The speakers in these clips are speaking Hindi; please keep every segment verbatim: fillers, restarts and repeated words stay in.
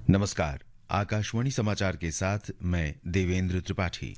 नमस्कार। आकाशवाणी समाचार के साथ मैं देवेंद्र त्रिपाठी।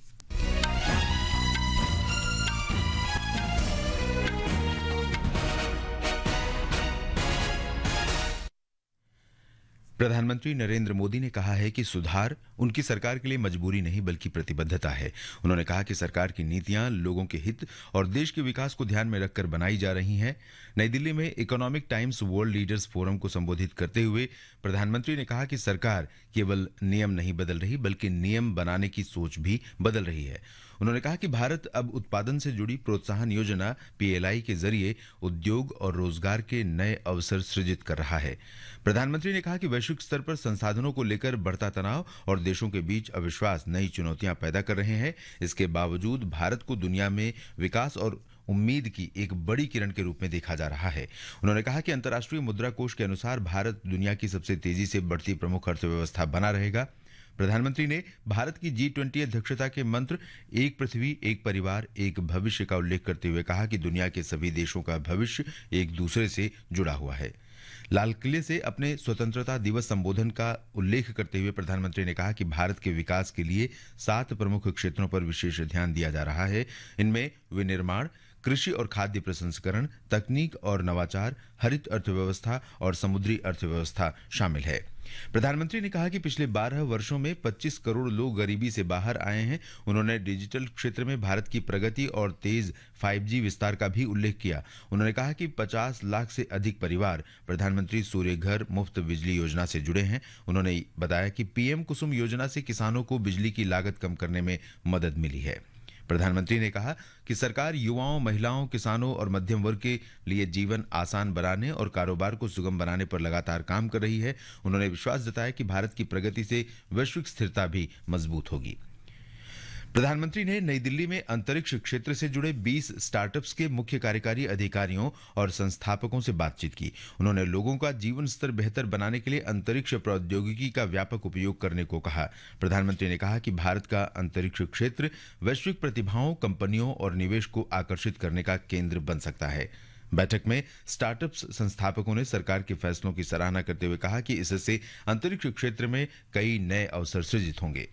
प्रधानमंत्री नरेंद्र मोदी ने कहा है कि सुधार उनकी सरकार के लिए मजबूरी नहीं बल्कि प्रतिबद्धता है। उन्होंने कहा कि सरकार की नीतियां लोगों के हित और देश के विकास को ध्यान में रखकर बनाई जा रही हैं। नई दिल्ली में economic times world leaders forum को संबोधित करते हुए प्रधानमंत्री ने कहा कि सरकार केवल नियम नहीं बदल रही बल्कि नियम बनाने की सोच भी बदल रही है। उन्होंने कहा कि भारत अब उत्पादन से जुड़ी प्रोत्साहन योजना पीएलआई के जरिए उद्योग और रोजगार के नए अवसर सृजित कर रहा है। प्रधानमंत्री ने कहा कि वैश्विक स्तर पर संसाधनों को लेकर बढ़ता तनाव और देशों के बीच अविश्वास नई चुनौतियां पैदा कर रहे हैं। इसके बावजूद भारत को दुनिया में विकास और उम्मीद की एक बड़ी किरण के रूप में देखा जा रहा है। उन्होंने कहा कि अंतर्राष्ट्रीय मुद्रा कोष के अनुसार भारत दुनिया की सबसे तेजी से बढ़ती प्रमुख अर्थव्यवस्था बना रहेगा। प्रधानमंत्री ने भारत की जी ट्वेंटी अध्यक्षता के मंत्र एक पृथ्वी एक परिवार एक भविष्य का उल्लेख करते हुए कहा कि दुनिया के सभी देशों का भविष्य एक दूसरे से जुड़ा हुआ है। लाल किले से अपने स्वतंत्रता दिवस संबोधन का उल्लेख करते हुए प्रधानमंत्री ने कहा कि भारत के विकास के लिए सात प्रमुख क्षेत्रों पर विशेष ध्यान दिया जा रहा है। इनमें विनिर्माण, कृषि और खाद्य प्रसंस्करण, तकनीक और नवाचार, हरित अर्थव्यवस्था और समुद्री अर्थव्यवस्था शामिल है। प्रधानमंत्री ने कहा कि पिछले बारह वर्षों में पच्चीस करोड़ लोग गरीबी से बाहर आए हैं। उन्होंने डिजिटल क्षेत्र में भारत की प्रगति और तेज फाइव जी विस्तार का भी उल्लेख किया। उन्होंने कहा कि पचास लाख से अधिक परिवार प्रधानमंत्री सूर्य घर मुफ्त बिजली योजना से जुड़े हैं। उन्होंने बताया कि पीएम कुसुम योजना से किसानों को बिजली की लागत कम करने में मदद मिली है। प्रधानमंत्री ने कहा कि सरकार युवाओं, महिलाओं, किसानों और मध्यम वर्ग के लिए जीवन आसान बनाने और कारोबार को सुगम बनाने पर लगातार काम कर रही है। उन्होंने विश्वास जताया कि भारत की प्रगति से वैश्विक स्थिरता भी मजबूत होगी। प्रधानमंत्री ने नई दिल्ली में अंतरिक्ष क्षेत्र से जुड़े बीस स्टार्टअप्स के मुख्य कार्यकारी अधिकारियों और संस्थापकों से बातचीत की। उन्होंने लोगों का जीवन स्तर बेहतर बनाने के लिए अंतरिक्ष प्रौद्योगिकी का व्यापक उपयोग करने को कहा। प्रधानमंत्री ने कहा कि भारत का अंतरिक्ष क्षेत्र वैश्विक प्रतिभाओं, कंपनियों और निवेश को आकर्षित करने का केंद्र बन सकता है। बैठक में स्टार्टअप्स संस्थापकों ने सरकार के फैसलों की सराहना करते हुए कहा कि इससे अंतरिक्ष क्षेत्र में कई नए अवसर सृजित होंगे।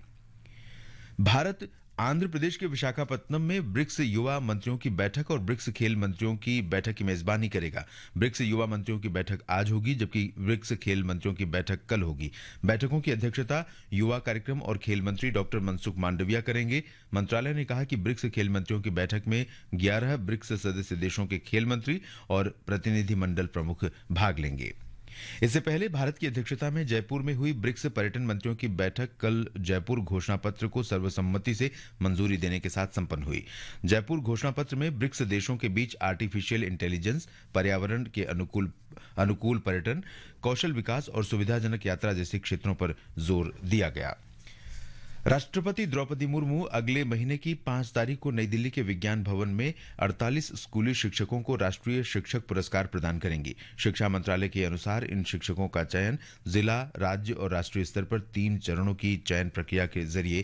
भारत आंध्र प्रदेश के विशाखापत्तनम में ब्रिक्स युवा मंत्रियों की बैठक और ब्रिक्स खेल मंत्रियों की बैठक की मेजबानी करेगा। ब्रिक्स युवा मंत्रियों की बैठक आज होगी जबकि ब्रिक्स खेल मंत्रियों की बैठक कल होगी। बैठकों की अध्यक्षता युवा कार्यक्रम और खेल मंत्री डॉक्टर मनसुख मांडविया करेंगे। मंत्रालय ने कहा कि ब्रिक्स खेल मंत्रियों की बैठक में ग्यारह ब्रिक्स सदस्य देशों के खेल मंत्री और प्रतिनिधि मंडल प्रमुख भाग लेंगे। इससे पहले भारत की अध्यक्षता में जयपुर में हुई ब्रिक्स पर्यटन मंत्रियों की बैठक कल जयपुर घोषणा पत्र को सर्वसम्मति से मंजूरी देने के साथ संपन्न हुई। जयपुर घोषणा पत्र में ब्रिक्स देशों के बीच आर्टिफिशियल इंटेलिजेंस, पर्यावरण के अनुकूल अनुकूल पर्यटन, कौशल विकास और सुविधाजनक यात्रा जैसे क्षेत्रों पर जोर दिया गया। राष्ट्रपति द्रौपदी मुर्मू अगले महीने की पांच तारीख को नई दिल्ली के विज्ञान भवन में अड़तालीस स्कूली शिक्षकों को राष्ट्रीय शिक्षक पुरस्कार प्रदान करेंगी। शिक्षा मंत्रालय के अनुसार इन शिक्षकों का चयन जिला, राज्य और राष्ट्रीय स्तर पर तीन चरणों की चयन प्रक्रिया के जरिए